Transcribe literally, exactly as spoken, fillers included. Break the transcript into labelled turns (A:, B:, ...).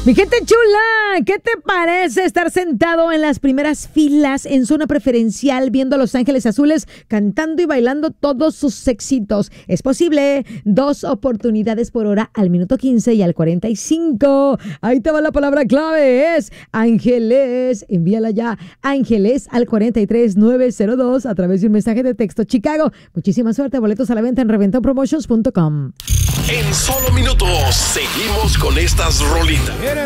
A: Mi gente chula, ¿qué te parece estar sentado en las primeras filas en zona preferencial viendo a Los Ángeles Azules cantando y bailando todos sus éxitos? Es posible, dos oportunidades por hora al minuto quince y al cuarenta y cinco. Ahí te va la palabra clave, es Ángeles. Envíala ya, Ángeles, al cuarenta y tres nueve cero dos a través de un mensaje de texto. Chicago, muchísima suerte, boletos a la venta en reventón promotions punto com.
B: En solo minutos, seguimos con estas rolitas.